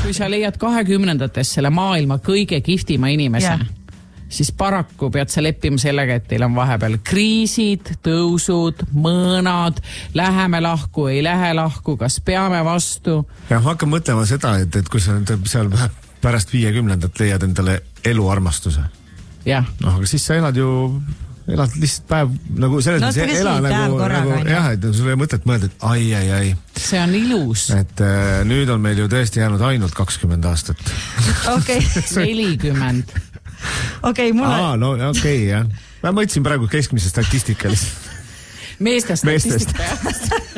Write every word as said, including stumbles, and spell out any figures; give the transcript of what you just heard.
kui sa leiad kahekümnendates selle maailma kõige kihvtima inimese, ja. Siis paraku pead sa leppima sellega, et teil on vahepeal kriisid, tõusud, mõõnad, läheme lahku, ei lähe lahku, kas peame vastu. Ja ma hakkan mõtlema seda, et, et kui sa seal pärast viiekümnendat leiad endale eluarmastuse. Ja. No, aga siis sa elad ju elad lihtsalt päev, nagu selles no, mõttes ela nagu, nagu jah, et sul ei mõtet mõelda, et ai, ai, ai. See on ilus. Et äh, nüüd on meil ju tõesti jäänud ainult kakskümmend aastat. Okei. nelikümmend. Okei, mulle... Aa, no okei, okay, jah. Ma mõtlesin praegu keskmise statistika lihtsalt. Meeste statistika.